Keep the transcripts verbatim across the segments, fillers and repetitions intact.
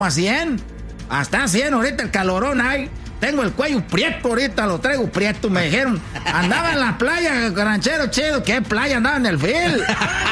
a cien. Hasta cien ahorita el calorón hay. Tengo el cuello prieto ahorita, lo traigo prieto. Me dijeron, andaba en la playa, ranchero chido. ¿Qué playa? Andaba en el field.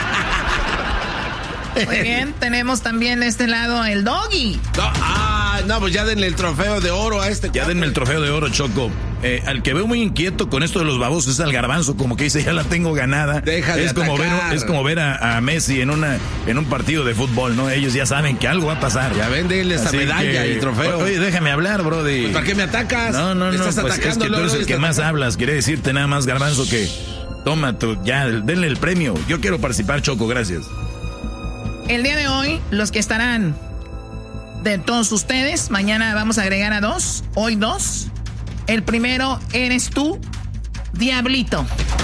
Muy bien, tenemos también de este lado el Doggy. No, ah, no, pues ya denle el trofeo de oro a este. Ya denme el trofeo de oro, Choco. Eh, al que veo muy inquieto con esto de los babosos es al Garbanzo, como que dice, ya la tengo ganada. Deja de es como ver, es como ver a, a Messi en una en un partido de fútbol, ¿no? Ellos ya saben que algo va a pasar. Ya ven, denle esa Así medalla que, y trofeo. Oye, déjame hablar, brody. Pues, ¿para qué me atacas? No, no, no, estás pues es que tú eres el que más hablas. Quiere decirte nada más, Garbanzo, que toma tú, ya, denle el premio. Yo quiero participar, Choco, gracias. El día de hoy, los que estarán de todos ustedes, mañana vamos a agregar a dos, hoy dos. El primero eres tú, Diablito.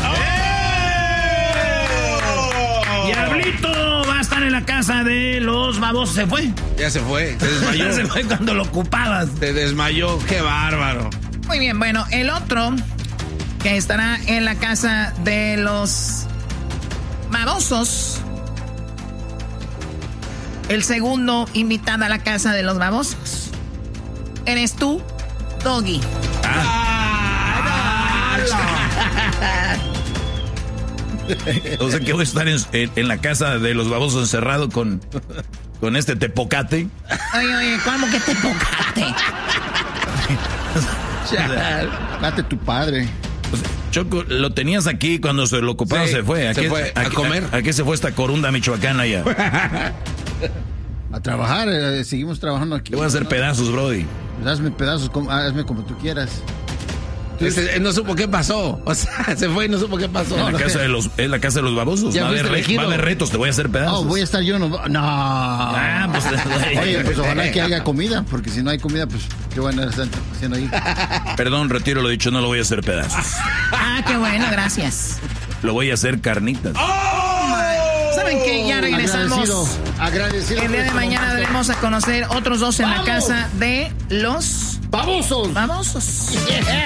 ¡Oh! Diablito va a estar en la casa de los babosos. ¿Se fue? Ya se fue, se desmayó. Ya se fue cuando lo ocupabas. Se desmayó, qué bárbaro. Muy bien, bueno, el otro que estará en la casa de los babosos. El segundo invitado a la casa de los babosos eres tú, Doggy. Ah. Ah, no. O sea que voy a estar en, en, en la casa de los babosos encerrado con, con este tepocate. Oye, oye, ¿cómo que tepocate? Date tu padre. O sea, Choco, lo tenías aquí cuando se lo ocupaba, sí, se fue. ¿A se qué, fue a, a comer. ¿A, a qué se fue esta corunda michoacana ya? A trabajar, eh, seguimos trabajando aquí. Te voy a hacer ¿no? pedazos, brody. Pues hazme pedazos, como, hazme como tú quieras. Este, no supo qué pasó. O sea, se fue y no supo qué pasó. En la casa de los, es la casa de los babosos. Va a, haber re, va a haber retos, te voy a hacer pedazos. No, voy a estar yo. No. no. Ah, pues, Oye, pues ojalá que haya comida, porque si no hay comida, pues qué van a estar haciendo ahí. Perdón, retiro lo dicho, no lo voy a hacer pedazos. Ah, qué bueno, gracias. Lo voy a hacer carnitas. ¡Oh! ¿Saben qué? Ya regresamos. Agradecido, agradecido. El día de mañana daremos a conocer otros dos en ¡Vamos! La casa de los babosos. Babosos.